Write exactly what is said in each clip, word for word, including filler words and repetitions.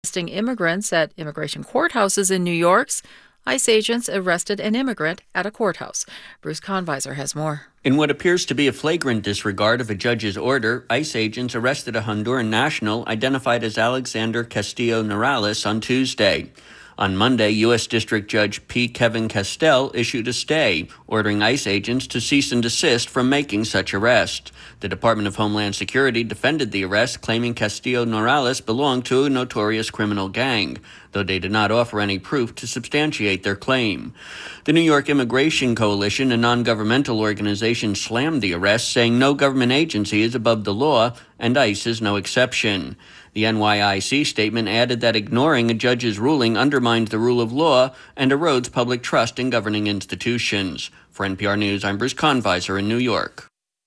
Arresting immigrants at immigration courthouses in New York. ICE agents arrested an immigrant at a courthouse. Bruce Conviser has more. In what appears to be a flagrant disregard of a judge's order, ICE agents arrested a Honduran national identified as Alexander Castillo Norales on Tuesday. On Monday, U S District Judge P. Kevin Castell issued a stay, ordering ICE agents to cease and desist from making such arrest. The Department of Homeland Security defended the arrest, claiming Castillo Norales belonged to a notorious criminal gang, though they did not offer any proof to substantiate their claim. The New York Immigration Coalition, a non-governmental organization, slammed the arrest, saying no government agency is above the law, and ICE is no exception. The N Y I C statement added that ignoring a judge's ruling undermines the rule of law and erodes public trust in governing institutions. For N P R News, I'm Bruce Conviser in New York.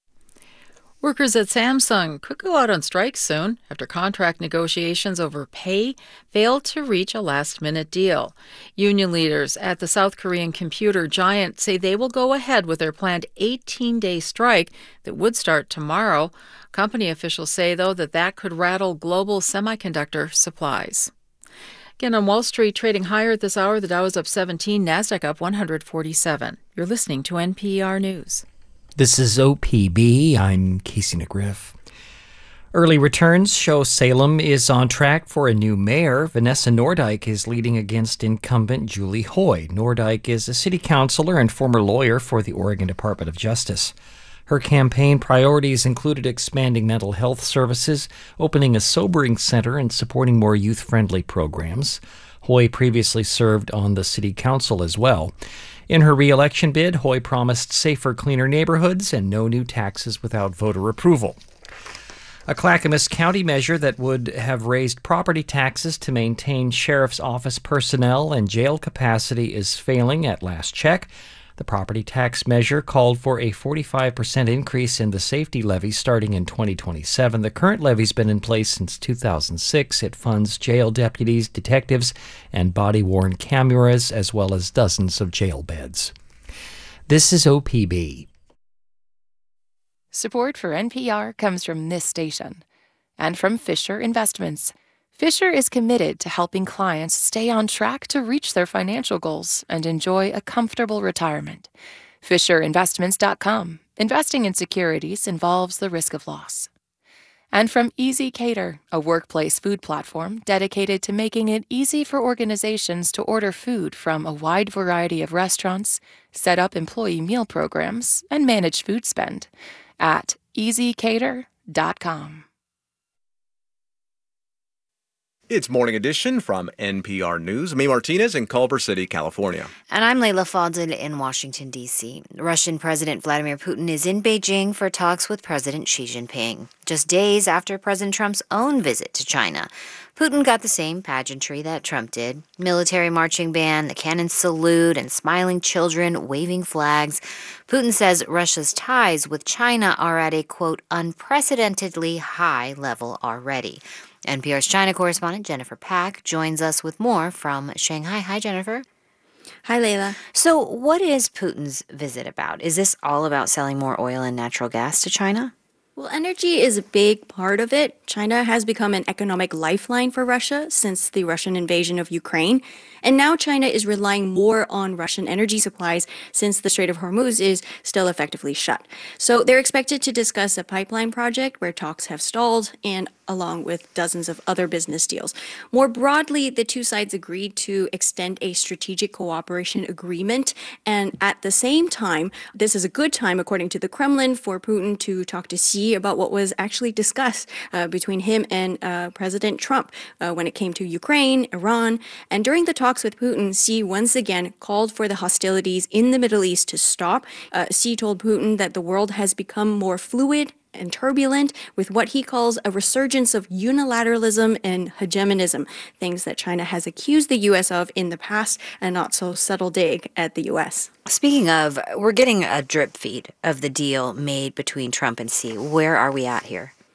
Workers at Samsung could go out on strike soon after contract negotiations over pay failed to reach a last-minute deal. Union leaders at the South Korean computer giant say they will go ahead with their planned eighteen-day strike that would start tomorrow. Company officials say, though, that that could rattle global semiconductor supplies. Again, on Wall Street, trading higher at this hour, the Dow is up seventeen, NASDAQ up one hundred forty-seven. You're listening to N P R News. This is O P B. I'm Casey McGriff. Early returns show Salem is on track for a new mayor. Vanessa Nordyke is leading against incumbent Julie Hoy. Nordyke is a city councilor and former lawyer for the Oregon Department of Justice. Her campaign priorities included expanding mental health services, opening a sobering center, and supporting more youth-friendly programs. Hoy previously served on the city council as well. In her re-election bid, Hoy promised safer, cleaner neighborhoods and no new taxes without voter approval. A Clackamas County measure that would have raised property taxes to maintain sheriff's office personnel and jail capacity is failing at last check. The property tax measure called for a forty-five percent increase in the safety levy starting in twenty twenty-seven. The current levy's been in place since two thousand six. It funds jail deputies, detectives, and body-worn cameras, as well as dozens of jail beds. This is O P B. Support for N P R comes from this station and from Fisher Investments. Fisher is committed to helping clients stay on track to reach their financial goals and enjoy a comfortable retirement. Fisher Investments dot com. Investing in securities involves the risk of loss. And from Easy Cater, a workplace food platform dedicated to making it easy for organizations to order food from a wide variety of restaurants, set up employee meal programs, and manage food spend at easy cater dot com. It's Morning Edition from N P R News. I'm Martinez in Culver City, California. And I'm Leila Fadel in Washington, D C Russian President Vladimir Putin is in Beijing for talks with President Xi Jinping. Just days after President Trump's own visit to China, Putin got the same pageantry that Trump did. Military marching band, the cannon salute, and smiling children waving flags. Putin says Russia's ties with China are at a, quote, unprecedentedly high level already. N P R's China correspondent Jennifer Pack joins us with more from Shanghai. Hi, Jennifer. Hi, Leila. So what is Putin's visit about? Is this all about selling more oil and natural gas to China? Well, energy is a big part of it. China has become an economic lifeline for Russia since the Russian invasion of Ukraine. And now China is relying more on Russian energy supplies since the Strait of Hormuz is still effectively shut. So they're expected to discuss a pipeline project where talks have stalled, and along with dozens of other business deals. More broadly, the two sides agreed to extend a strategic cooperation agreement. And at the same time, this is a good time, according to the Kremlin, for Putin to talk to Xi about what was actually discussed uh, between him and uh, President Trump uh, when it came to Ukraine, Iran. And during the talks with Putin, Xi once again called for the hostilities in the Middle East to stop. Uh, Xi told Putin that the world has become more fluid and turbulent with what he calls a resurgence of unilateralism and hegemonism, things that China has accused the U S of in the past, and not so subtle dig at the U S. Speaking of, we're getting a drip feed of the deal made between Trump and Xi. Where are we at here?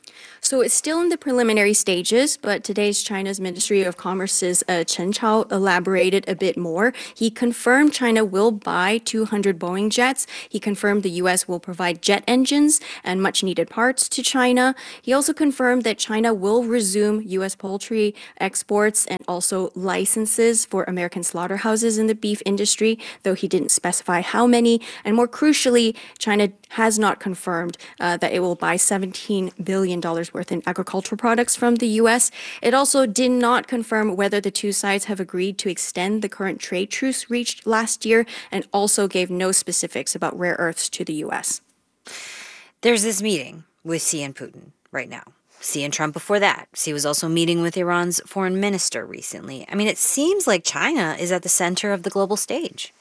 So it's still in the preliminary stages, but today's China's Ministry of Commerce's uh, Chen Chao elaborated a bit more. He confirmed China will buy two hundred Boeing jets. He confirmed the U S will provide jet engines and much needed parts to China. He also confirmed that China will resume U S poultry exports and also licenses for American slaughterhouses in the beef industry, though he didn't specify how many. And more crucially, China has not confirmed uh, that it will buy seventeen billion dollars worth in agricultural products from the U S. It also did not confirm whether the two sides have agreed to extend the current trade truce reached last year, and also gave no specifics about rare earths to the U S. There's this meeting with Xi and Putin right now. Xi and Trump before that. Xi was also meeting with Iran's foreign minister recently. I mean, it seems like China is at the center of the global stage.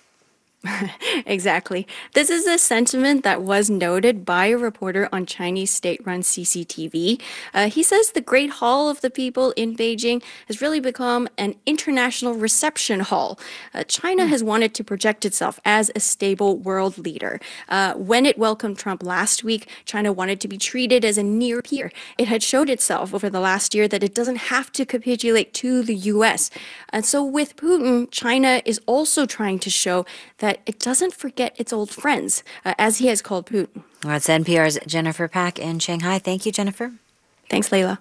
Exactly. This is a sentiment that was noted by a reporter on Chinese state-run C C T V. Uh, he says the Great Hall of the People in Beijing has really become an international reception hall. Uh, China mm. has wanted to project itself as a stable world leader. Uh, when it welcomed Trump last week, China wanted to be treated as a near peer. It had showed itself over the last year that it doesn't have to capitulate to the U S. And so with Putin, China is also trying to show that it doesn't forget its old friends, uh, as he has called Putin. That's N P R's Jennifer Pack in Shanghai. Thank you, Jennifer. Thanks, Layla.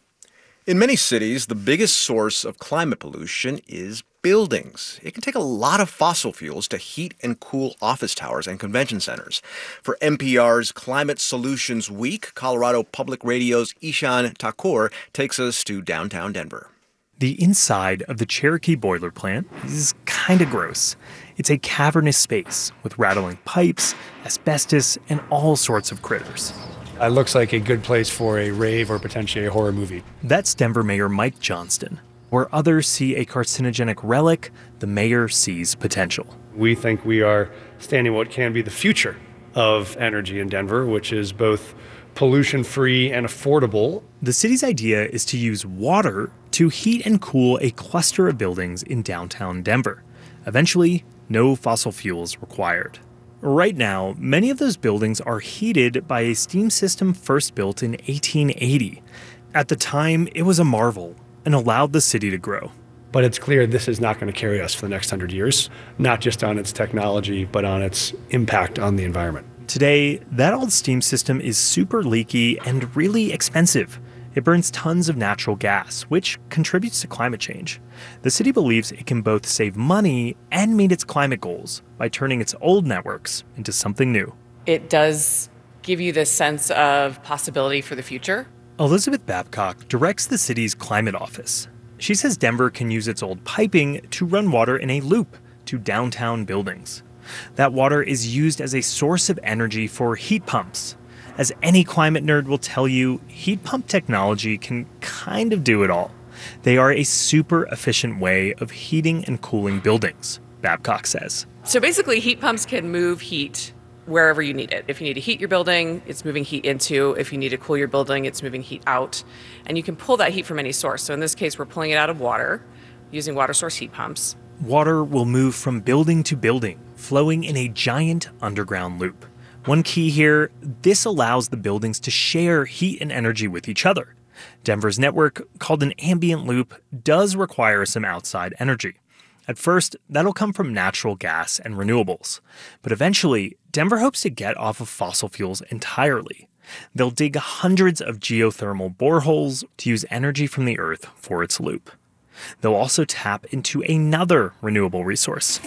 In many cities, the biggest source of climate pollution is buildings. It can take a lot of fossil fuels to heat and cool office towers and convention centers. For N P R's Climate Solutions Week, Colorado Public Radio's Ishan Thakur takes us to downtown Denver. The inside of the Cherokee boiler plant is kind of gross. It's a cavernous space with rattling pipes, asbestos, and all sorts of critters. It looks like a good place for a rave or potentially a horror movie. That's Denver Mayor Mike Johnston. Where others see a carcinogenic relic, the mayor sees potential. We think we are standing what can be the future of energy in Denver, which is both pollution-free and affordable. The city's idea is to use water to heat and cool a cluster of buildings in downtown Denver. Eventually, no fossil fuels required. Right now, many of those buildings are heated by a steam system first built in eighteen eighty. At the time, it was a marvel and allowed the city to grow. But it's clear this is not going to carry us for the next hundred years, not just on its technology, but on its impact on the environment. Today, that old steam system is super leaky and really expensive. It burns tons of natural gas, which contributes to climate change. The city believes it can both save money and meet its climate goals by turning its old networks into something new. It does give you this sense of possibility for the future. Elizabeth Babcock directs the city's climate office. She says Denver can use its old piping to run water in a loop to downtown buildings. That water is used as a source of energy for heat pumps. As any climate nerd will tell you, heat pump technology can kind of do it all. They are a super efficient way of heating and cooling buildings, Babcock says. So basically, heat pumps can move heat wherever you need it. If you need to heat your building, it's moving heat into. If you need to cool your building, it's moving heat out. And you can pull that heat from any source. So in this case, we're pulling it out of water using water source heat pumps. Water will move from building to building, flowing in a giant underground loop. One key here, this allows the buildings to share heat and energy with each other. Denver's network, called an ambient loop, does require some outside energy. At first, that'll come from natural gas and renewables. But eventually, Denver hopes to get off of fossil fuels entirely. They'll dig hundreds of geothermal boreholes to use energy from the earth for its loop. They'll also tap into another renewable resource.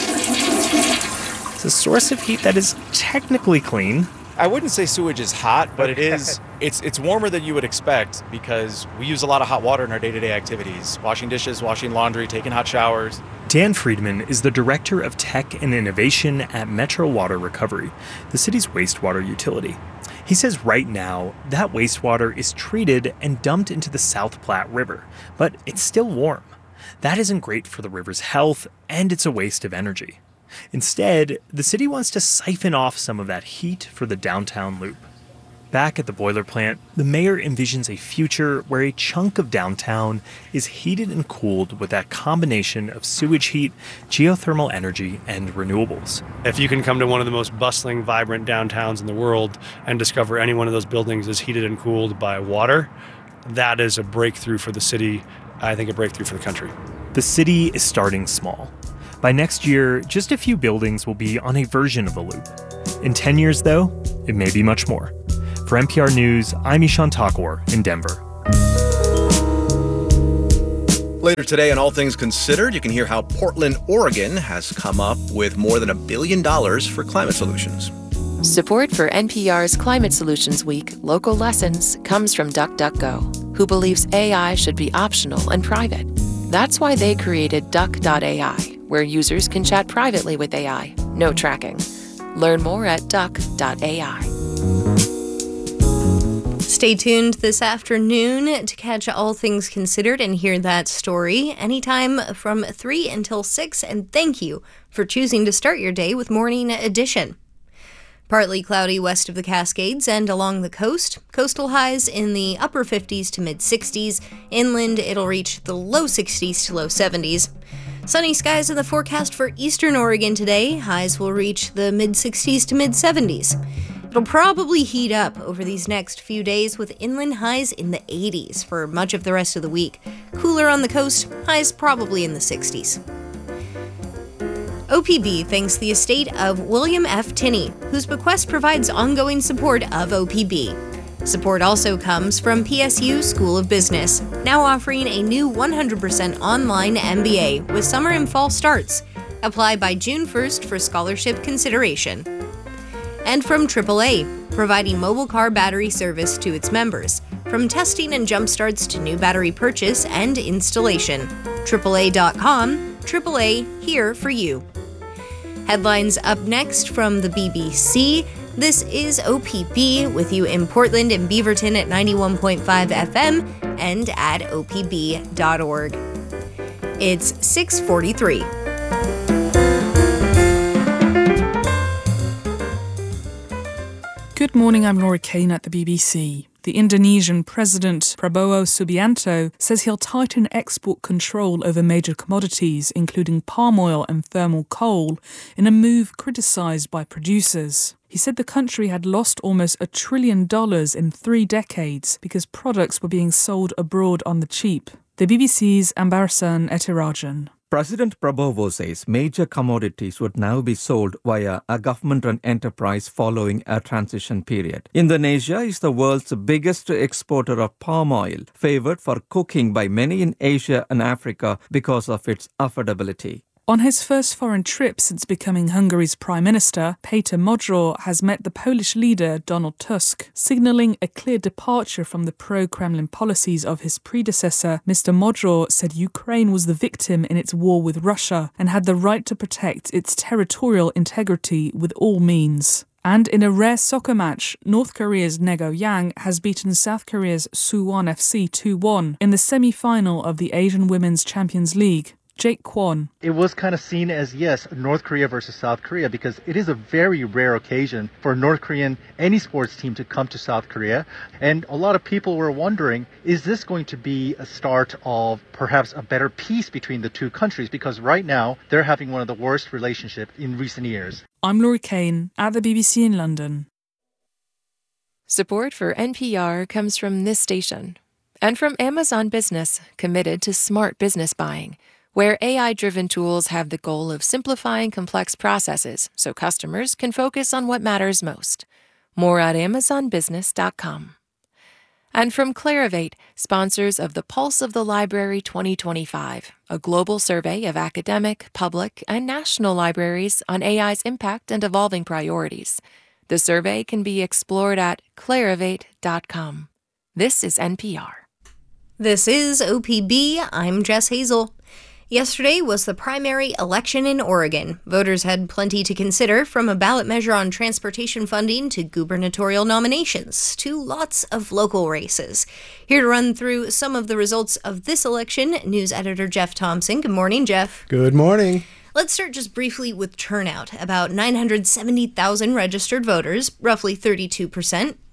It's a source of heat that is technically clean. I wouldn't say sewage is hot, but it is. It's it's warmer than you would expect because we use a lot of hot water in our day-to-day activities. Washing dishes, washing laundry, taking hot showers. Dan Friedman is the Director of Tech and Innovation at Metro Water Recovery, the city's wastewater utility. He says right now, that wastewater is treated and dumped into the South Platte River, but it's still warm. That isn't great for the river's health, and it's a waste of energy. Instead, the city wants to siphon off some of that heat for the downtown loop. Back at the boiler plant, the mayor envisions a future where a chunk of downtown is heated and cooled with that combination of sewage heat, geothermal energy, and renewables. If you can come to one of the most bustling, vibrant downtowns in the world and discover any one of those buildings is heated and cooled by water, that is a breakthrough for the city, I think a breakthrough for the country. The city is starting small. By next year, just a few buildings will be on a version of the loop. In ten years, though, it may be much more. For N P R News, I'm Ishan Thakur in Denver. Later today on All Things Considered, you can hear how Portland, Oregon has come up with more than a billion dollars for climate solutions. Support for N P R's Climate Solutions Week Local Lessons comes from DuckDuckGo, who believes A I should be optional and private. That's why they created Duck dot A I, where users can chat privately with A I, no tracking. Learn more at Duck dot A I. Stay tuned this afternoon to catch All Things Considered and hear that story anytime from three until six. And thank you for choosing to start your day with Morning Edition. Partly cloudy west of the Cascades and along the coast. Coastal highs in the upper fifties to mid-sixties. Inland, it'll reach the low sixties to low seventies. Sunny skies in the forecast for eastern Oregon today. Highs will reach the mid-sixties to mid-seventies. It'll probably heat up over these next few days with inland highs in the eighties for much of the rest of the week. Cooler on the coast, highs probably in the sixties. O P B thanks the estate of William F. Tinney, whose bequest provides ongoing support of O P B. Support also comes from P S U School of Business, now offering a new one hundred percent online M B A with summer and fall starts. Apply by June first for scholarship consideration. And from triple A, providing mobile car battery service to its members, from testing and jump starts to new battery purchase and installation. triple A dot com, triple A here for you. Headlines up next from the B B C. This is O P B with you in Portland and Beaverton at ninety-one point five F M and at O P B dot org. It's six forty-three. Good morning, I'm Laura Kane at the B B C. The Indonesian President Prabowo Subianto says he'll tighten export control over major commodities, including palm oil and thermal coal, in a move criticised by producers. He said the country had lost almost a trillion dollars in three decades because products were being sold abroad on the cheap. The B B C's Ambarasan Etirajan. President Prabowo says major commodities would now be sold via a government-run enterprise following a transition period. Indonesia is the world's biggest exporter of palm oil, favored for cooking by many in Asia and Africa because of its affordability. On his first foreign trip since becoming Hungary's Prime Minister, Peter Modrow has met the Polish leader Donald Tusk. Signalling a clear departure from the pro-Kremlin policies of his predecessor, Mister Modrow said Ukraine was the victim in its war with Russia and had the right to protect its territorial integrity with all means. And in a rare soccer match, North Korea's Naego Yang has beaten South Korea's Suwon F C two one in the semi-final of the Asian Women's Champions League. Jake Kwon. It was kind of seen as, yes, North Korea versus South Korea, because it is a very rare occasion for a North Korean, any sports team to come to South Korea. And a lot of people were wondering, is this going to be a start of perhaps a better peace between the two countries? Because right now, they're having one of the worst relationships in recent years. I'm Laurie Kane at the B B C in London. Support for N P R comes from this station and from Amazon Business, committed to smart business buying, where A I-driven tools have the goal of simplifying complex processes so customers can focus on what matters most. More at amazon business dot com. And from Clarivate, sponsors of the Pulse of the Library twenty twenty-five, a global survey of academic, public, and national libraries on A I's impact and evolving priorities. The survey can be explored at clarivate dot com. This is N P R. This is O P B. I'm Jess Hazel. Yesterday was the primary election in Oregon. Voters had plenty to consider, from a ballot measure on transportation funding to gubernatorial nominations to lots of local races. Here to run through some of the results of this election, news editor Jeff Thompson. Good morning, Jeff. Good morning. Let's start just briefly with turnout. About nine hundred seventy thousand registered voters, roughly thirty-two percent.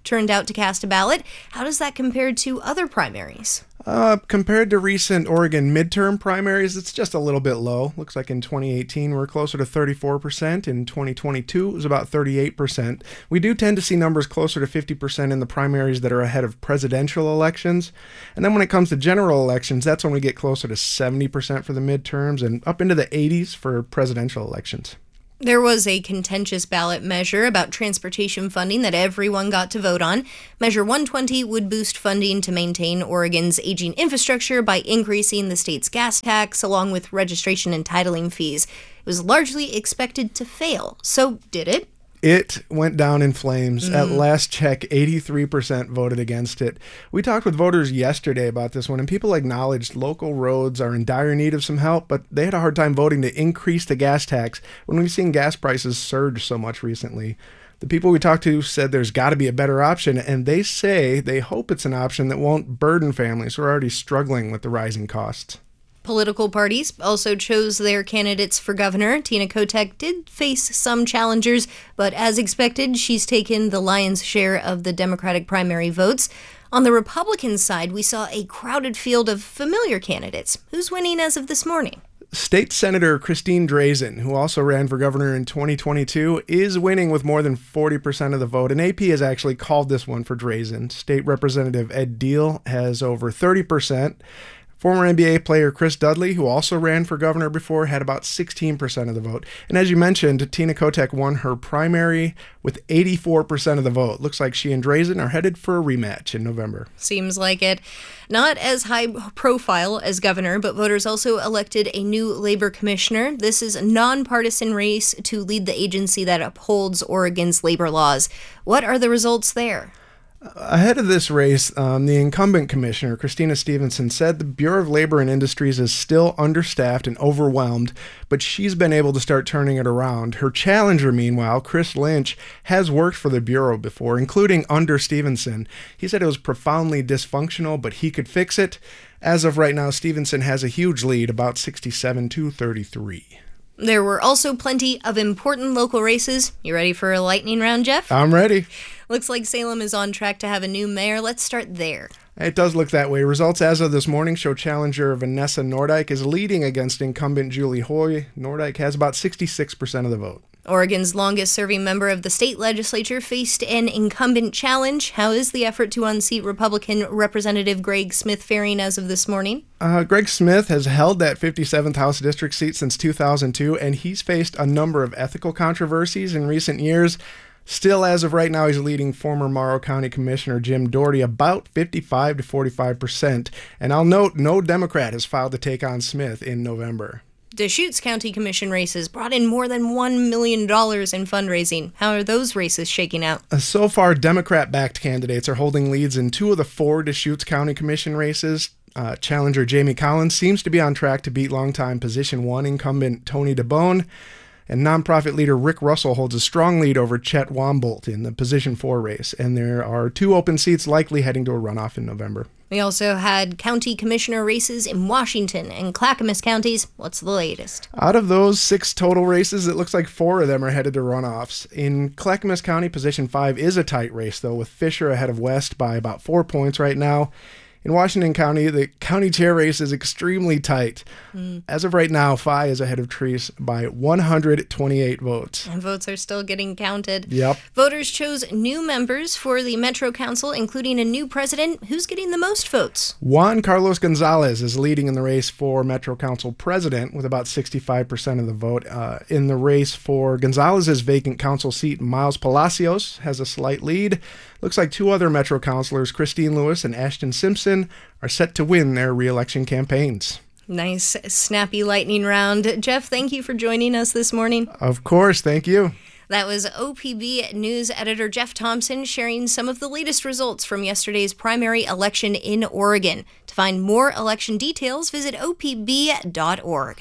turned out to cast a ballot. How does that compare to other primaries? Uh, compared to recent Oregon midterm primaries, it's just a little bit low. Looks like in twenty eighteen, we're closer to thirty-four percent. In twenty twenty-two, it was about thirty-eight percent. We do tend to see numbers closer to fifty percent in the primaries that are ahead of presidential elections. And then when it comes to general elections, that's when we get closer to seventy percent for the midterms and up into the eighties for presidential elections. There was a contentious ballot measure about transportation funding that everyone got to vote on. Measure one twenty would boost funding to maintain Oregon's aging infrastructure by increasing the state's gas tax along with registration and titling fees. It was largely expected to fail. So did it? It went down in flames. Mm. At last check, eighty-three percent voted against it. We talked with voters yesterday about this one, and people acknowledged local roads are in dire need of some help, but they had a hard time voting to increase the gas tax when we've seen gas prices surge so much recently. The people we talked to said there's got to be a better option, and they say they hope it's an option that won't burden families who are already struggling with the rising costs. Political parties also chose their candidates for governor. Tina Kotek did face some challengers, but as expected, she's taken the lion's share of the Democratic primary votes. On the Republican side, we saw a crowded field of familiar candidates. Who's winning as of this morning? State Senator Christine Drazen, who also ran for governor in twenty twenty-two, is winning with more than forty percent of the vote, and A P has actually called this one for Drazen. State Representative Ed Deal has over thirty percent. Former N B A player Chris Dudley, who also ran for governor before, had about sixteen percent of the vote. And as you mentioned, Tina Kotek won her primary with eighty-four percent of the vote. Looks like she and Drazen are headed for a rematch in November. Seems like it. Not as high profile as governor, but voters also elected a new labor commissioner. This is a nonpartisan race to lead the agency that upholds Oregon's labor laws. What are the results there? Ahead of this race, um, the incumbent commissioner, Christina Stevenson, said the Bureau of Labor and Industries is still understaffed and overwhelmed, but she's been able to start turning it around. Her challenger, meanwhile, Chris Lynch, has worked for the Bureau before, including under Stevenson. He said it was profoundly dysfunctional, but he could fix it. As of right now, Stevenson has a huge lead, about sixty-seven to thirty-three. There were also plenty of important local races. You ready for a lightning round, Jeff? I'm ready. Looks like Salem is on track to have a new mayor. Let's start there. It does look that way. Results as of this morning show challenger Vanessa Nordyke is leading against incumbent Julie Hoy. Nordyke has about sixty-six percent of the vote. Oregon's longest-serving member of the state legislature faced an incumbent challenge. How is the effort to unseat Republican Representative Greg Smith faring as of this morning? Uh, Greg Smith has held that fifty-seventh House District seat since two thousand two, and he's faced a number of ethical controversies in recent years. Still, as of right now, he's leading former Morrow County Commissioner Jim Doherty about fifty-five to forty-five percent. And I'll note, no Democrat has filed to take on Smith in November. Deschutes County Commission races brought in more than one million dollars in fundraising. How are those races shaking out? Uh, so far, Democrat-backed candidates are holding leads in two of the four Deschutes County Commission races. Uh, challenger Jamie Collins seems to be on track to beat longtime position one incumbent Tony DeBone. And nonprofit leader Rick Russell holds a strong lead over Chet Wombolt in the position four race. And there are two open seats likely heading to a runoff in November. We also had county commissioner races in Washington and Clackamas counties. What's the latest? Out of those six total races, it looks like four of them are headed to runoffs. In Clackamas County, position five is a tight race, though, with Fisher ahead of West by about four points right now. In Washington County, the county chair race is extremely tight. Mm. As of right now, Phi is ahead of Treese by one hundred twenty-eight votes. And votes are still getting counted. Yep. Voters chose new members for the Metro Council, including a new president. Who's getting the most votes? Juan Carlos Gonzalez is leading in the race for Metro Council president with about sixty-five percent of the vote. Uh, in the race for Gonzalez's vacant council seat, Miles Palacios has a slight lead. Looks like two other Metro councilors, Christine Lewis and Ashton Simpson, are set to win their re-election campaigns. Nice, snappy lightning round. Jeff, thank you for joining us this morning. Of course, thank you. That was O P B News editor Jeff Thompson sharing some of the latest results from yesterday's primary election in Oregon. To find more election details, visit O P B dot org.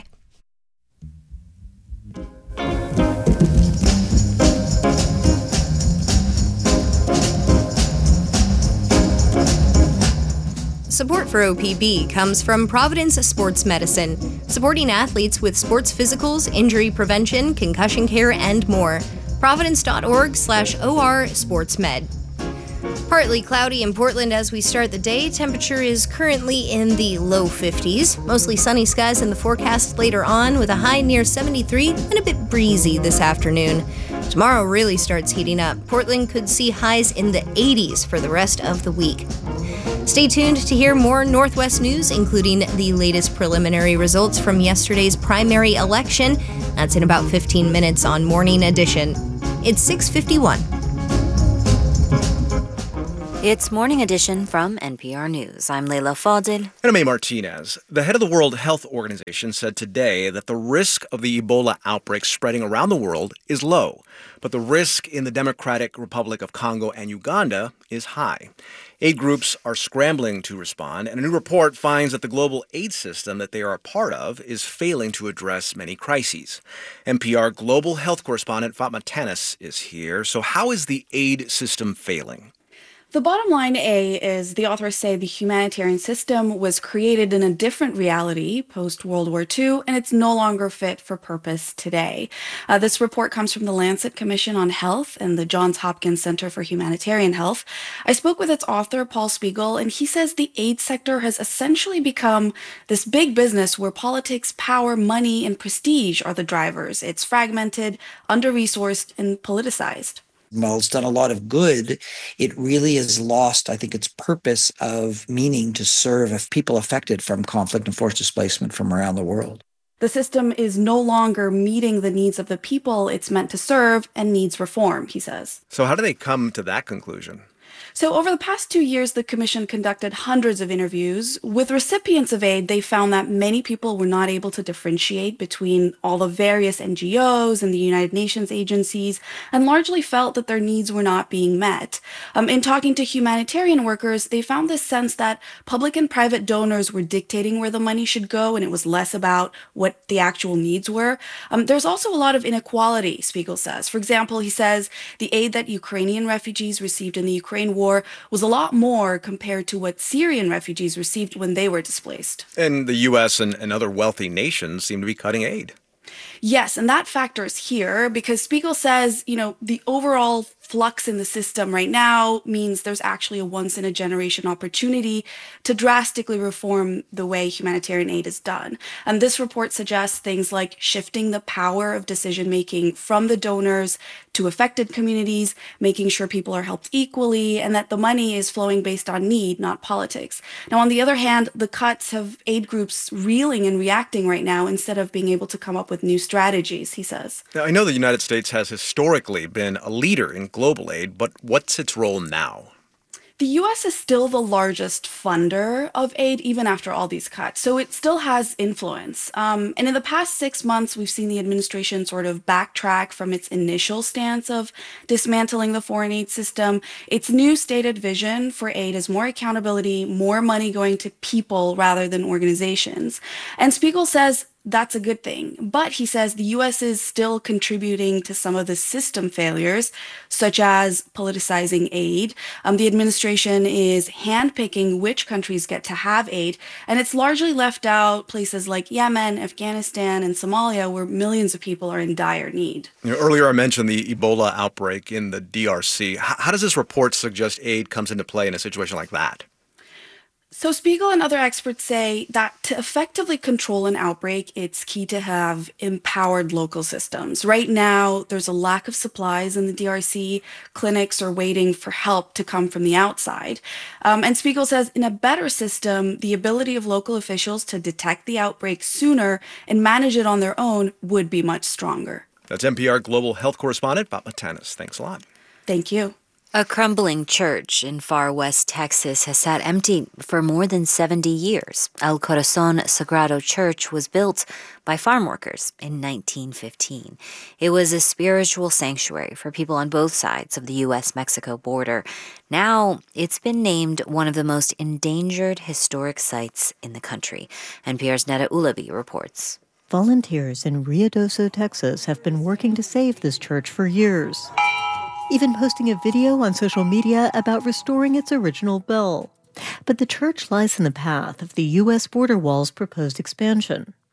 Support for O P B comes from Providence Sports Medicine, supporting athletes with sports physicals, injury prevention, concussion care, and more. Providence dot org slash O R Sports Med. Partly cloudy in Portland as we start the day. Temperature is currently in the low fifties. Mostly sunny skies in the forecast later on with a high near seventy-three and a bit breezy this afternoon. Tomorrow really starts heating up. Portland could see highs in the eighties for the rest of the week. Stay tuned to hear more Northwest news, including the latest preliminary results from yesterday's primary election. That's in about fifteen minutes on Morning Edition. It's six fifty-one. It's Morning Edition from N P R News. I'm Leila Fadil. And I'm A. Martinez. The head of the World Health Organization said today that the risk of the Ebola outbreak spreading around the world is low, but the risk in the Democratic Republic of Congo and Uganda is high. Aid groups are scrambling to respond, and a new report finds that the global aid system that they are a part of is failing to address many crises. N P R global health correspondent Fatma Tanis is here. So how is the aid system failing? The bottom line, A, is the authors say the humanitarian system was created in a different reality post-World War Two, and it's no longer fit for purpose today. Uh, this report comes from the Lancet Commission on Health and the Johns Hopkins Center for Humanitarian Health. I spoke with its author, Paul Spiegel, and he says the aid sector has essentially become this big business where politics, power, money, and prestige are the drivers. It's fragmented, under-resourced, and politicized. While it's done a lot of good, it really has lost, I think, its purpose of meaning to serve people affected from conflict and forced displacement from around the world. The system is no longer meeting the needs of the people it's meant to serve and needs reform, he says. So how do they come to that conclusion? So over the past two years, the commission conducted hundreds of interviews. With recipients of aid, they found that many people were not able to differentiate between all the various N G Os and the United Nations agencies, and largely felt that their needs were not being met. Um, in talking to humanitarian workers, they found this sense that public and private donors were dictating where the money should go, and it was less about what the actual needs were. Um, there's also a lot of inequality, Spiegel says. For example, he says the aid that Ukrainian refugees received in the Ukraine war was a lot more compared to what Syrian refugees received when they were displaced. And the U S and, and other wealthy nations seem to be cutting aid. Yes, and that factors here because Spiegel says, you know, the overall flux in the system right now means there's actually a once-in-a-generation opportunity to drastically reform the way humanitarian aid is done. And this report suggests things like shifting the power of decision-making from the donors to affected communities, making sure people are helped equally, and that the money is flowing based on need, not politics. Now, on the other hand, the cuts have aid groups reeling and reacting right now instead of being able to come up with new strategies, he says. Now, I know the United States has historically been a leader in global aid, but what's its role now? The U S is still the largest funder of aid, even after all these cuts. So it still has influence. Um, and in the past six months, we've seen the administration sort of backtrack from its initial stance of dismantling the foreign aid system. Its new stated vision for aid is more accountability, more money going to people rather than organizations. And Spiegel says that's a good thing. But he says the U S is still contributing to some of the system failures, such as politicizing aid. Um, the administration is handpicking which countries get to have aid, and it's largely left out places like Yemen, Afghanistan, and Somalia, where millions of people are in dire need. You know, earlier I mentioned the Ebola outbreak in the D R C. H- how does this report suggest aid comes into play in a situation like that? So Spiegel and other experts say that to effectively control an outbreak, it's key to have empowered local systems. Right now, there's a lack of supplies in the D R C. Clinics are waiting for help to come from the outside. Um, and Spiegel says in a better system, the ability of local officials to detect the outbreak sooner and manage it on their own would be much stronger. That's N P R Global Health Correspondent Fatma Tanis. Thanks a lot. Thank you. A crumbling church in far west Texas has sat empty for more than seventy years. El Corazon Sagrado Church was built by farm workers in nineteen fifteen. It was a spiritual sanctuary for people on both sides of the U S Mexico border. Now, it's been named one of the most endangered historic sites in the country. N P R's Neda Ulabi reports. Volunteers in Ruidoso, Texas have been working to save this church for years, even posting a video on social media about restoring its original bell. But the church lies in the path of the U S border wall's proposed expansion.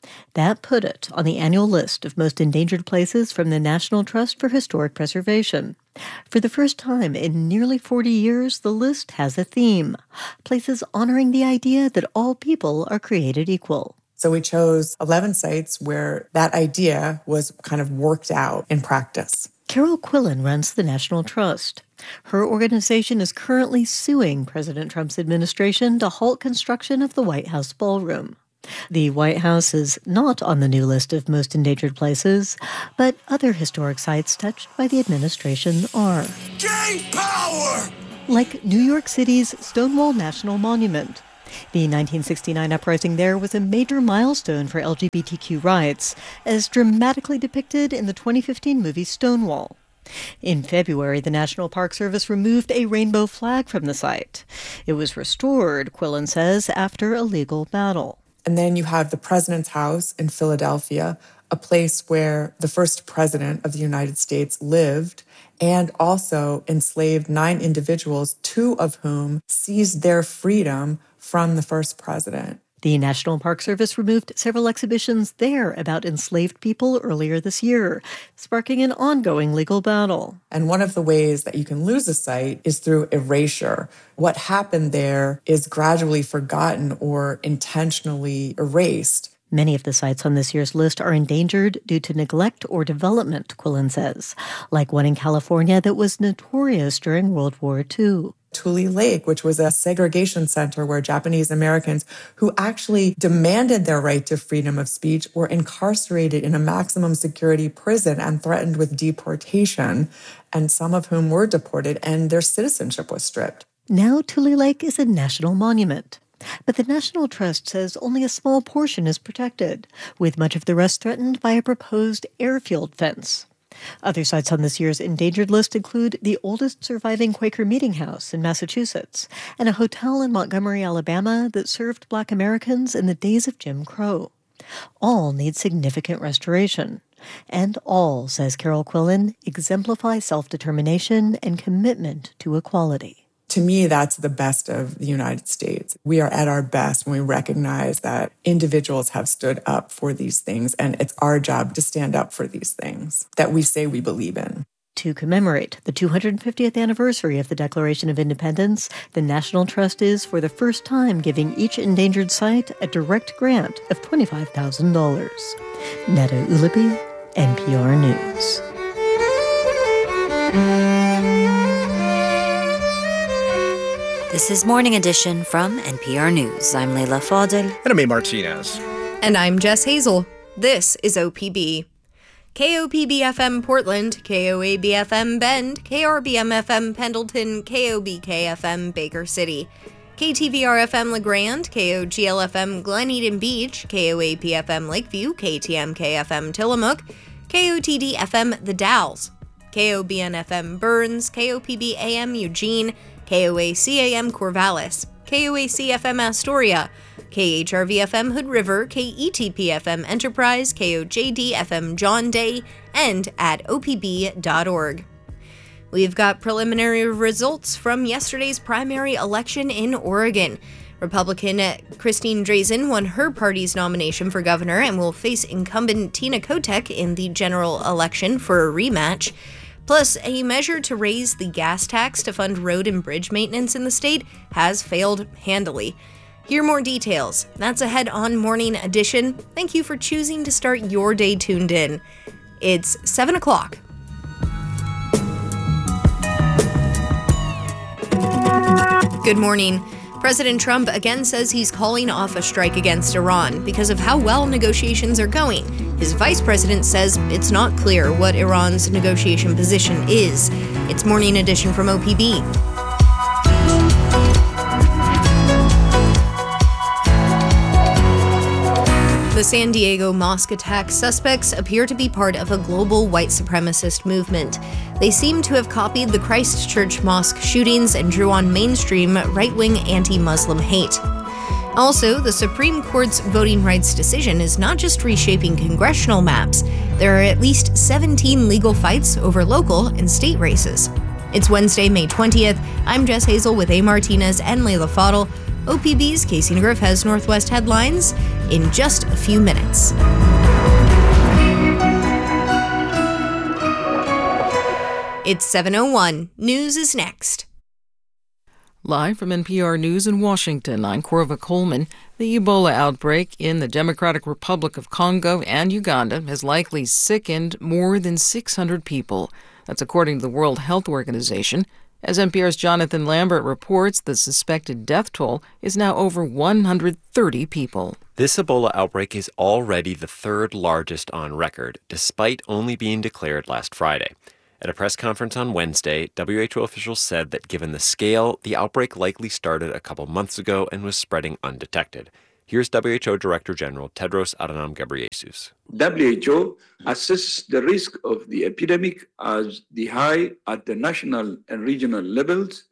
That put it on the annual list of most endangered places from the National Trust for Historic Preservation. For the first time in nearly forty years, the list has a theme, places honoring the idea that all people are created equal. So we chose eleven sites where that idea was kind of worked out in practice. Carol Quillen runs the National Trust. Her organization is currently suing President Trump's administration to halt construction of the White House ballroom. The White House is not on the new list of most endangered places, but other historic sites touched by the administration are. Gay power! Like New York City's Stonewall National Monument. The nineteen sixty-nine uprising there was a major milestone for L G B T Q rights, as dramatically depicted in the twenty fifteen movie Stonewall. In February, the National Park Service removed a rainbow flag from the site. It was restored, Quillen says, after a legal battle. And then you have the President's House in Philadelphia, a place where the first president of the United States lived and also enslaved nine individuals, two of whom seized their freedom from the first president. The National Park Service removed several exhibitions there about enslaved people earlier this year, sparking an ongoing legal battle. And one of the ways that you can lose a site is through erasure. What happened there is gradually forgotten or intentionally erased. Many of the sites on this year's list are endangered due to neglect or development, Quillen says, like one in California that was notorious during World War Two. Tule Lake, which was a segregation center where Japanese Americans who actually demanded their right to freedom of speech were incarcerated in a maximum security prison and threatened with deportation, and some of whom were deported and their citizenship was stripped. Now Tule Lake is a national monument. But the National Trust says only a small portion is protected, with much of the rest threatened by a proposed airfield fence. Other sites on this year's endangered list include the oldest surviving Quaker Meeting House in Massachusetts and a hotel in Montgomery, Alabama that served Black Americans in the days of Jim Crow. All need significant restoration. And all, says Carol Quillen, exemplify self-determination and commitment to equality. To me, that's the best of the United States. We are at our best when we recognize that individuals have stood up for these things, and it's our job to stand up for these things that we say we believe in. To commemorate the two hundred fiftieth anniversary of the Declaration of Independence, the National Trust is, for the first time, giving each endangered site a direct grant of twenty-five thousand dollars. Netta Ulaby, N P R News. This is Morning Edition from N P R News. I'm Leila Fadel. And I'm A. Martinez. And I'm Jess Hazel. This is O P B. K O P B F M Portland, K O A B F M Bend, K R B M F M Pendleton, K O B K F M Baker City, K T V R F M LeGrand, K O G L F M Glen Eden Beach, K O A P F M Lakeview, K T M K F M Tillamook, K O T D F M The Dalles, K O B N F M Burns, K O P B A M Eugene, K O A C A M Corvallis, K O A C F M Astoria, K H R V F M Hood River, K E T P F M Enterprise, K O J D F M John Day, and at O P B dot org. We've got preliminary results from yesterday's primary election in Oregon. Republican Christine Drazan won her party's nomination for governor and will face incumbent Tina Kotek in the general election for a rematch. Plus, a measure to raise the gas tax to fund road and bridge maintenance in the state has failed handily. Hear more details. That's ahead on Morning Edition. Thank you for choosing to start your day tuned in. It's seven o'clock. Good morning. President Trump again says he's calling off a strike against Iran because of how well negotiations are going. His vice president says it's not clear what Iran's negotiation position is. It's Morning Edition from O P B. The San Diego mosque attack suspects appear to be part of a global white supremacist movement. They seem to have copied the Christchurch mosque shootings and drew on mainstream right-wing anti-Muslim hate. Also, the Supreme Court's voting rights decision is not just reshaping congressional maps. There are at least seventeen legal fights over local and state races. It's Wednesday, May twentieth. I'm Jess Hazel with A. Martinez and Leila Fadel. O P B's Casey Griff has Northwest headlines. in just a few minutes. It's seven oh one. News is next. Live from N P R News in Washington, I'm Corva Coleman. The Ebola outbreak in the Democratic Republic of Congo and Uganda has likely sickened more than six hundred people. That's according to the World Health Organization. As N P R's Jonathan Lambert reports, the suspected death toll is now over one hundred thirty people. This Ebola outbreak is already the third largest on record, despite only being declared last Friday. At a press conference on Wednesday, W H O officials said that given the scale, the outbreak likely started a couple months ago and was spreading undetected. Here's W H O Director General Tedros Adhanom Ghebreyesus. W H O assesses the risk of the epidemic as the high at the national and regional levels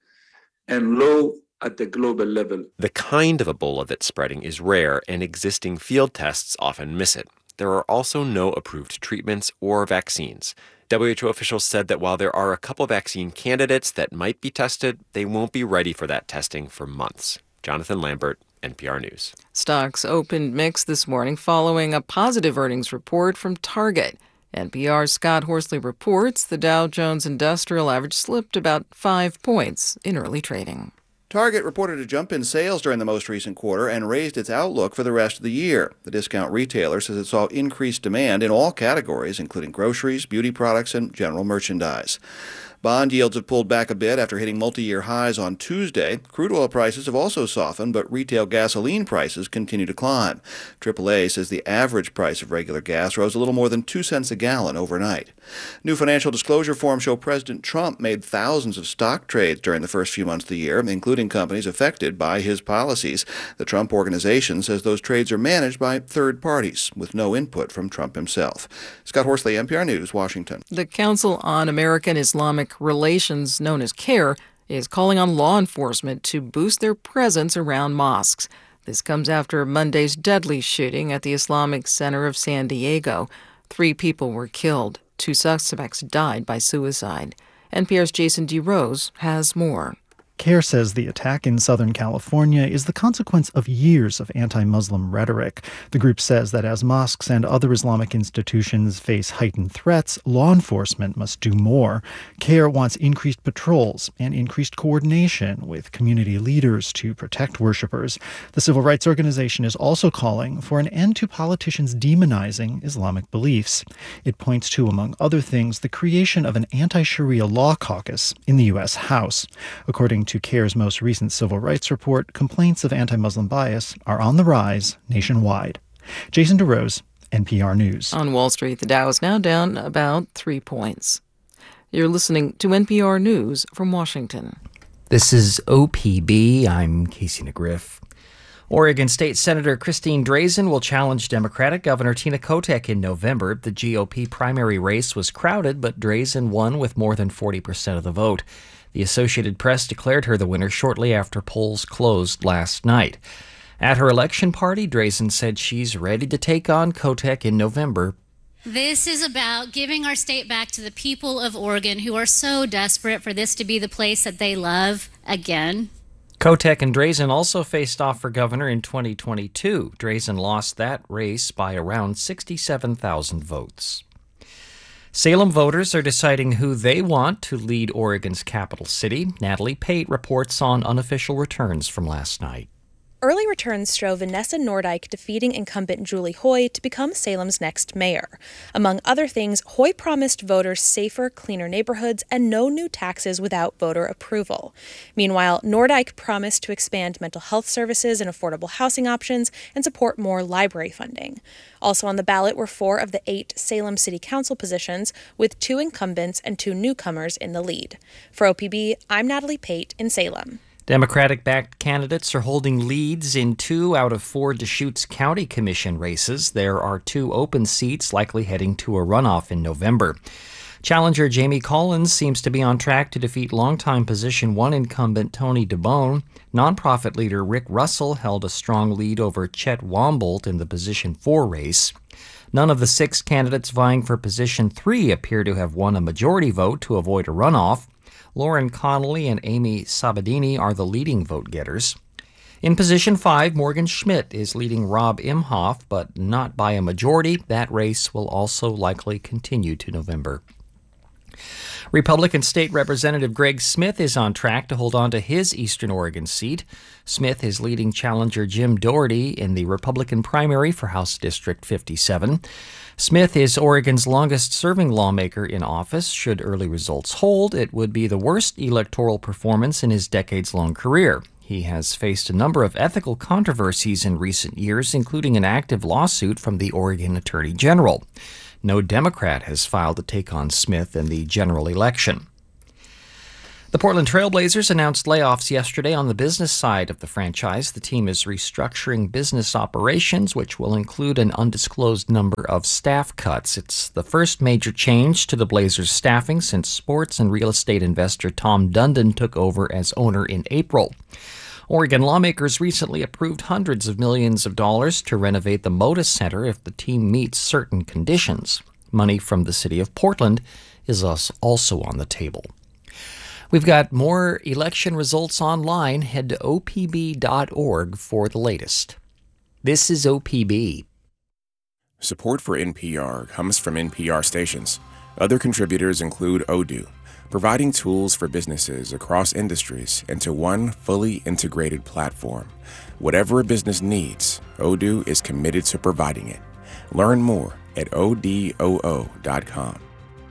and low at the global level. The kind of Ebola that's spreading is rare, and existing field tests often miss it. There are also no approved treatments or vaccines. W H O officials said that while there are a couple vaccine candidates that might be tested, they won't be ready for that testing for months. Jonathan Lambert, N P R News. Stocks opened mixed this morning following a positive earnings report from Target. N P R's Scott Horsley reports the Dow Jones Industrial Average slipped about five points in early trading. Target reported a jump in sales during the most recent quarter and raised its outlook for the rest of the year. The discount retailer says it saw increased demand in all categories, including groceries, beauty products, and general merchandise. Bond yields have pulled back a bit after hitting multi-year highs on Tuesday. Crude oil prices have also softened, but retail gasoline prices continue to climb. triple A says the average price of regular gas rose a little more than two cents a gallon overnight. New financial disclosure forms show President Trump made thousands of stock trades during the first few months of the year, including companies affected by his policies. The Trump Organization says those trades are managed by third parties with no input from Trump himself. Scott Horsley, N P R News, Washington. The Council on American Islamic Relations, known as CAIR, is calling on law enforcement to boost their presence around mosques. This comes after Monday's deadly shooting at the Islamic Center of San Diego. Three people were killed. Two suspects died by suicide. N P R's Jason DeRose has more. CAIR says the attack in Southern California is the consequence of years of anti-Muslim rhetoric. The group says that as mosques and other Islamic institutions face heightened threats, law enforcement must do more. CAIR wants increased patrols and increased coordination with community leaders to protect worshippers. The civil rights organization is also calling for an end to politicians demonizing Islamic beliefs. It points to, among other things, the creation of an anti-Sharia law caucus in the U S House. According to CAIR's most recent civil rights report, complaints of anti-Muslim bias are on the rise nationwide. Jason DeRose, N P R News. On Wall Street, the Dow is now down about three points. You're listening to N P R News from Washington. This is O P B. I'm Casey McGriff. Oregon State Senator Christine Drazan will challenge Democratic Governor Tina Kotek in November. The G O P primary race was crowded, but Drazan won with more than forty percent of the vote. The Associated Press declared her the winner shortly after polls closed last night. At her election party, Drazan said she's ready to take on Kotek in November. This is about giving our state back to the people of Oregon who are so desperate for this to be the place that they love again. Kotek and Drazan also faced off for governor in twenty twenty-two. Drazan lost that race by around sixty-seven thousand votes. Salem voters are deciding who they want to lead Oregon's capital city. Natalie Pate reports on unofficial returns from last night. Early returns show Vanessa Nordyke defeating incumbent Julie Hoy to become Salem's next mayor. Among other things, Hoy promised voters safer, cleaner neighborhoods and no new taxes without voter approval. Meanwhile, Nordyke promised to expand mental health services and affordable housing options and support more library funding. Also on the ballot were four of the eight Salem City Council positions, with two incumbents and two newcomers in the lead. For O P B, I'm Natalie Pate in Salem. Democratic-backed candidates are holding leads in two out of four Deschutes County Commission races. There are two open seats likely heading to a runoff in November. Challenger Jamie Collins seems to be on track to defeat longtime position one incumbent Tony DeBone. Nonprofit leader Rick Russell held a strong lead over Chet Wombolt in the position four race. None of the six candidates vying for position three appear to have won a majority vote to avoid a runoff. Lauren Connolly and Amy Sabadini are the leading vote-getters. In position five, Morgan Schmidt is leading Rob Imhoff, but not by a majority. That race will also likely continue to November. Republican State Representative Greg Smith is on track to hold on to his Eastern Oregon seat. Smith is leading challenger Jim Doherty in the Republican primary for House District fifty-seven. Smith is Oregon's longest-serving lawmaker in office. Should early results hold, it would be the worst electoral performance in his decades-long career. He has faced a number of ethical controversies in recent years, including an active lawsuit from the Oregon Attorney General. No Democrat has filed to take on Smith in the general election. The Portland Trail Blazers announced layoffs yesterday on the business side of the franchise. The team is restructuring business operations, which will include an undisclosed number of staff cuts. It's the first major change to the Blazers' staffing since sports and real estate investor Tom Dundon took over as owner in April. Oregon lawmakers recently approved hundreds of millions of dollars to renovate the Moda Center if the team meets certain conditions. Money from the city of Portland is also on the table. We've got more election results online. Head to O P B dot org for the latest. This is O P B. Support for N P R comes from N P R stations. Other contributors include Odoo, providing tools for businesses across industries into one fully integrated platform. Whatever a business needs, Odoo is committed to providing it. Learn more at O D O O dot com.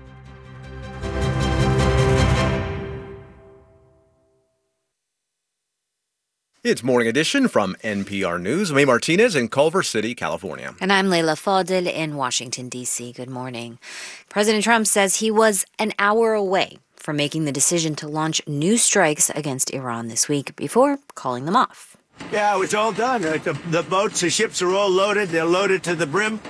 It's Morning Edition from N P R News. May Martinez in Culver City, California. And I'm Leila Fadel in Washington, D C. Good morning. President Trump says he was an hour away from making the decision to launch new strikes against Iran this week before calling them off. Yeah, it's all done. The, the boats, the ships are all loaded. They're loaded to the brim.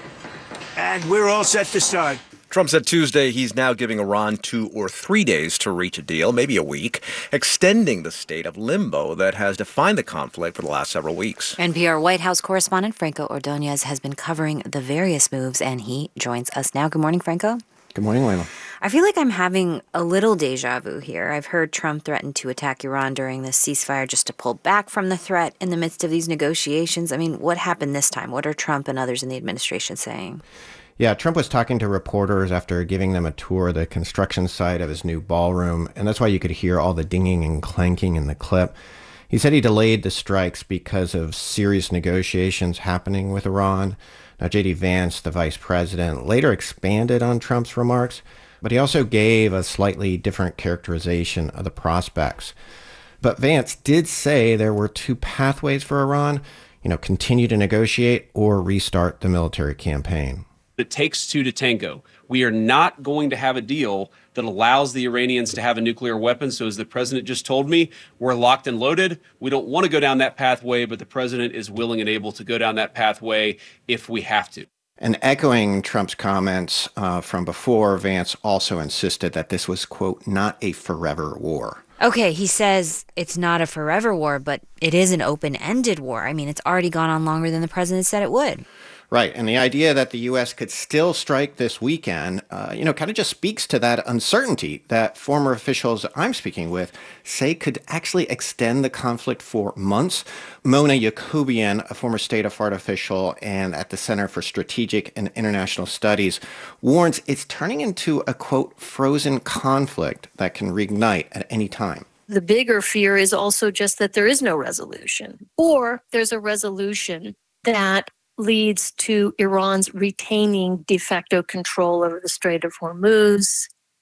And we're all set to start. Trump said Tuesday he's now giving Iran two or three days to reach a deal, maybe a week, extending the state of limbo that has defined the conflict for the last several weeks. N P R White House correspondent Franco Ordonez has been covering the various moves, and he joins us now. Good morning, Franco. Good morning, Layla. I feel like I'm having a little deja vu here. I've heard Trump threaten to attack Iran during this ceasefire just to pull back from the threat in the midst of these negotiations. I mean, what happened this time? What are Trump and others in the administration saying? Yeah, Trump was talking to reporters after giving them a tour of the construction site of his new ballroom, and that's why you could hear all the dinging and clanking in the clip. He said he delayed the strikes because of serious negotiations happening with Iran. Now, J D Vance, the vice president, later expanded on Trump's remarks, but he also gave a slightly different characterization of the prospects. But Vance did say there were two pathways for Iran, you know, continue to negotiate or restart the military campaign. It takes two to tango. We are not going to have a deal that allows the Iranians to have a nuclear weapon. So as the president just told me, we're locked and loaded. We don't want to go down that pathway, but the president is willing and able to go down that pathway if we have to. And echoing Trump's comments uh, from before, Vance also insisted that this was, quote, not a forever war. Okay, he says it's not a forever war, but it is an open-ended war. I mean, it's already gone on longer than the president said it would. Right. And the idea that the U S could still strike this weekend, uh, you know, kind of just speaks to that uncertainty that former officials I'm speaking with say could actually extend the conflict for months. Mona Yacoubian, a former state of art official and at the Center for Strategic and International Studies, warns it's turning into a, quote, frozen conflict that can reignite at any time. The bigger fear is also just that there is no resolution, or there's a resolution that leads to Iran's retaining de facto control over the Strait of Hormuz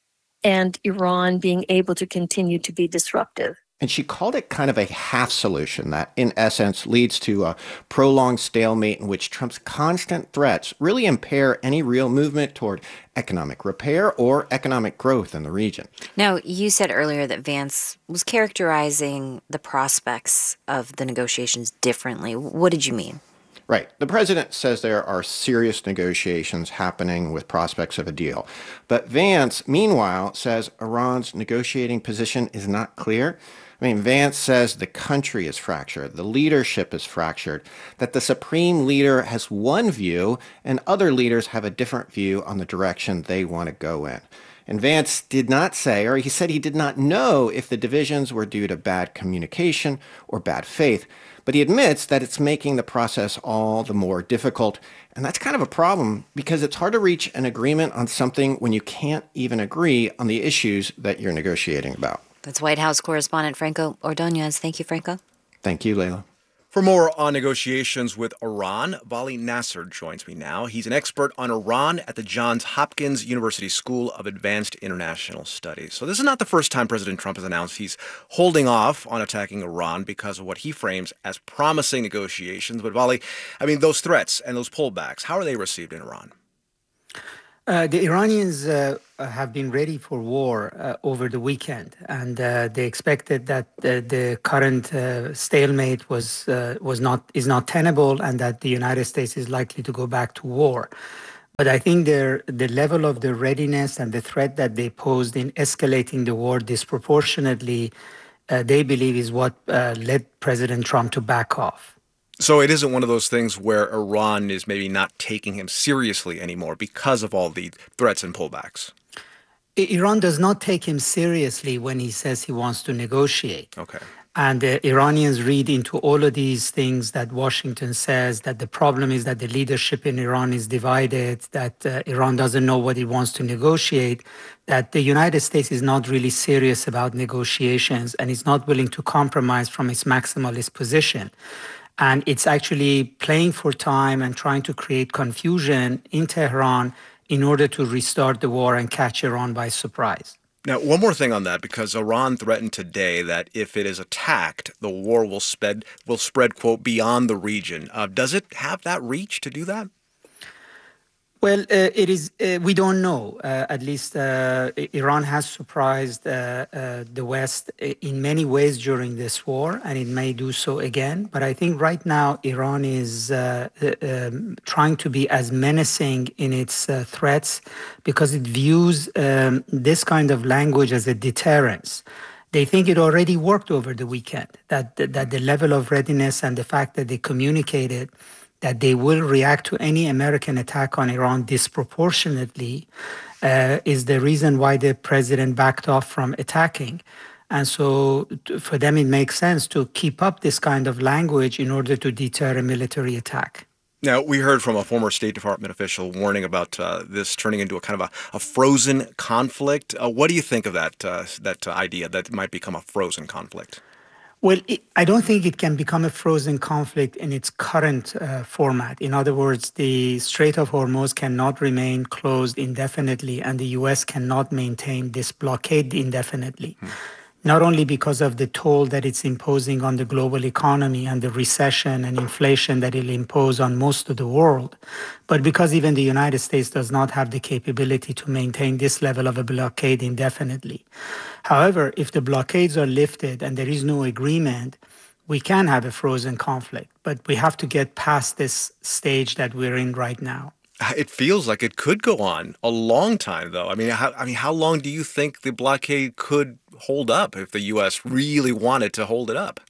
and Iran being able to continue to be disruptive. And she called it kind of a half solution that, in essence, leads to a prolonged stalemate in which Trump's constant threats really impair any real movement toward economic repair or economic growth in the region. Now, you said earlier that Vance was characterizing the prospects of the negotiations differently. What did you mean? Right. The president says there are serious negotiations happening with prospects of a deal. But Vance, meanwhile, says Iran's negotiating position is not clear. I mean, Vance says the country is fractured, the leadership is fractured, that the supreme leader has one view and other leaders have a different view on the direction they want to go in. And Vance did not say, or he said he did not know if the divisions were due to bad communication or bad faith. But he admits that it's making the process all the more difficult. And that's kind of a problem because it's hard to reach an agreement on something when you can't even agree on the issues that you're negotiating about. That's White House correspondent Franco Ordonez. Thank you, Franco. Thank you, Layla. For more on negotiations with Iran, Vali Nasser joins me now. He's an expert on Iran at the Johns Hopkins University School of Advanced International Studies. So this is not the first time President Trump has announced he's holding off on attacking Iran because of what he frames as promising negotiations. But Vali, I mean, those threats and those pullbacks, how are they received in Iran? Uh, the Iranians uh, have been ready for war uh, over the weekend, and uh, they expected that the, the current uh, stalemate was uh, was not is not tenable, and that the United States is likely to go back to war. But I think their the level of the readiness and the threat that they posed in escalating the war disproportionately, uh, they believe is what uh, led President Trump to back off. So it isn't one of those things where Iran is maybe not taking him seriously anymore because of all the threats and pullbacks? Iran does not take him seriously when he says he wants to negotiate. Okay. And the Iranians read into all of these things that Washington says, that the problem is that the leadership in Iran is divided, that uh, Iran doesn't know what it wants to negotiate, that the United States is not really serious about negotiations and is not willing to compromise from its maximalist position. And it's actually playing for time and trying to create confusion in Tehran in order to restart the war and catch Iran by surprise. Now, one more thing on that, because Iran threatened today that if it is attacked, the war will spread, will spread, quote, beyond the region. Uh, does it have that reach to do that? Well, uh, it is. Uh, we don't know. Uh, at least uh, Iran has surprised uh, uh, the West in many ways during this war, and it may do so again. But I think right now Iran is uh, uh, um, trying to be as menacing in its uh, threats because it views um, this kind of language as a deterrence. They think it already worked over the weekend, that, that the level of readiness and the fact that they communicated that they will react to any American attack on Iran disproportionately uh, is the reason why the president backed off from attacking. And so t- for them, it makes sense to keep up this kind of language in order to deter a military attack. Now, we heard from a former State Department official warning about uh, this turning into a kind of a, a frozen conflict. Uh, what do you think of that, uh, that idea that it might become a frozen conflict? Well, it, I don't think it can become a frozen conflict in its current uh, format. In other words, the Strait of Hormuz cannot remain closed indefinitely, and the U S cannot maintain this blockade indefinitely. Hmm. Not only because of the toll that it's imposing on the global economy and the recession and inflation that it'll impose on most of the world, but because even the United States does not have the capability to maintain this level of a blockade indefinitely. However, if the blockades are lifted and there is no agreement, we can have a frozen conflict, but we have to get past this stage that we're in right now. It feels like it could go on a long time, though. I mean, how, I mean, how long do you think the blockade could hold up if the U S really wanted to hold it up?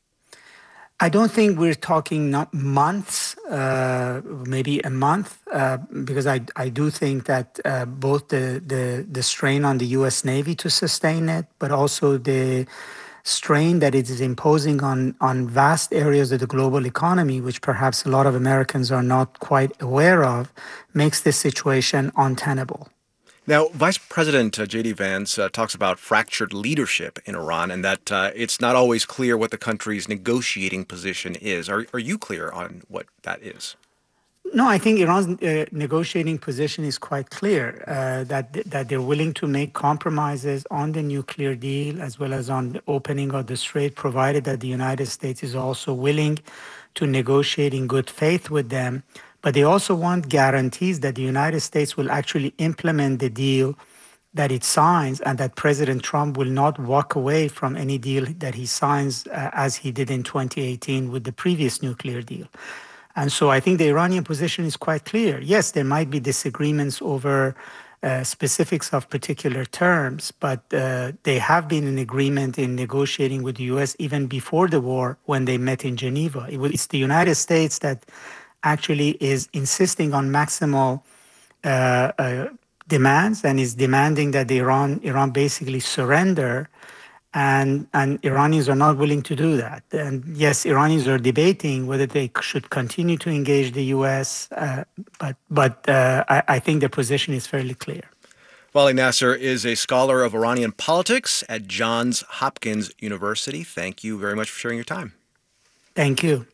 I don't think we're talking not months, uh, maybe a month, uh, because I, I do think that uh, both the, the, the strain on the U S Navy to sustain it, but also the strain that it is imposing on, on vast areas of the global economy, which perhaps a lot of Americans are not quite aware of, makes this situation untenable. Now, Vice President uh, J D Vance uh, talks about fractured leadership in Iran and that uh, it's not always clear what the country's negotiating position is. Are, are you clear on what that is? No, I think Iran's uh, negotiating position is quite clear, uh, that that they're willing to make compromises on the nuclear deal as well as on the opening of the strait, provided that the United States is also willing to negotiate in good faith with them. But they also want guarantees that the United States will actually implement the deal that it signs and that President Trump will not walk away from any deal that he signs uh, as he did in twenty eighteen with the previous nuclear deal. And so I think the Iranian position is quite clear. Yes, there might be disagreements over uh, specifics of particular terms, but uh, they have been in agreement in negotiating with the U S even before the war when they met in Geneva. It was, it's the United States that actually is insisting on maximal uh, uh, demands and is demanding that the Iran, Iran basically surrender And, and Iranians are not willing to do that. And yes, Iranians are debating whether they should continue to engage the U S, uh, but, but uh, I, I think their position is fairly clear. Wally Nasser is a scholar of Iranian politics at Johns Hopkins University. Thank you very much for sharing your time. Thank you.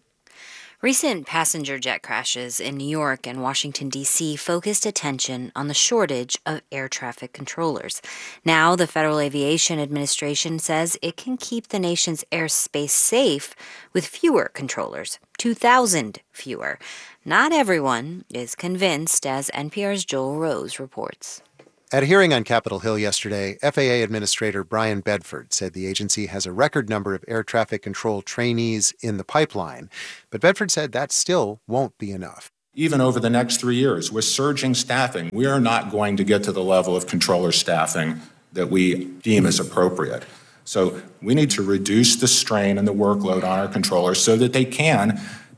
Recent passenger jet crashes in New York and Washington, D C focused attention on the shortage of air traffic controllers. Now, the Federal Aviation Administration says it can keep the nation's airspace safe with fewer controllers, two thousand fewer. Not everyone is convinced, as N P R's Joel Rose reports. At a hearing on Capitol Hill yesterday, F A A Administrator Brian Bedford said the agency has a record number of air traffic control trainees in the pipeline. But Bedford said that still won't be enough. Even over the next three years, with surging staffing, we are not going to get to the level of controller staffing that we deem as appropriate. So we need to reduce the strain and the workload on our controllers so that they can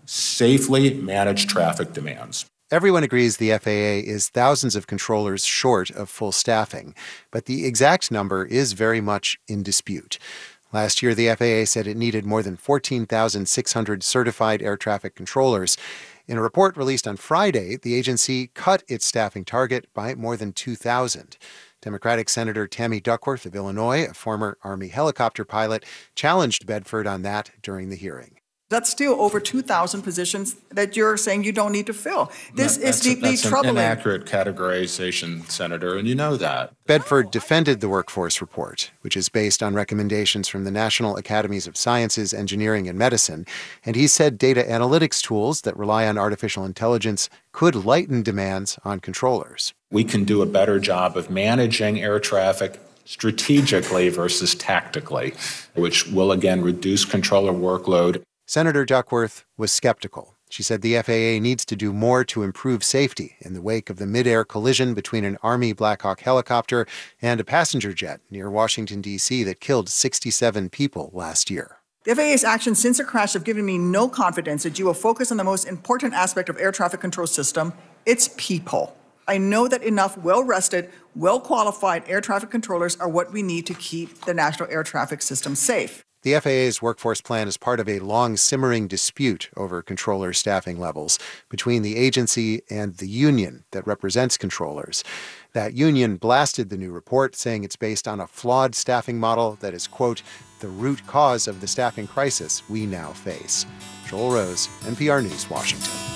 safely manage traffic demands. Everyone agrees the F A A is thousands of controllers short of full staffing, but the exact number is very much in dispute. Last year, the F A A said it needed more than fourteen thousand six hundred certified air traffic controllers. In a report released on Friday, the agency cut its staffing target by more than two thousand. Democratic Senator Tammy Duckworth of Illinois, a former Army helicopter pilot, challenged Bedford on that during the hearing. That's still over two thousand positions that you're saying you don't need to fill. This No, is deeply that's troubling. That's an inaccurate categorization, Senator, and you know that. Bedford defended the workforce report, which is based on recommendations from the National Academies of Sciences, Engineering, and Medicine, and he said data analytics tools that rely on artificial intelligence could lighten demands on controllers. We can do a better job of managing air traffic strategically versus tactically, which will again reduce controller workload. Senator Duckworth was skeptical. She said the F A A needs to do more to improve safety in the wake of the mid-air collision between an Army Black Hawk helicopter and a passenger jet near Washington, D C that killed sixty-seven people last year. The F A A's actions since the crash have given me no confidence that you will focus on the most important aspect of air traffic control system, its people. I know that enough well-rested, well-qualified air traffic controllers are what we need to keep the national air traffic system safe. The F A A's workforce plan is part of a long simmering dispute over controller staffing levels between the agency and the union that represents controllers. That union blasted the new report, saying it's based on a flawed staffing model that is, quote, the root cause of the staffing crisis we now face. Joel Rose, N P R News, Washington.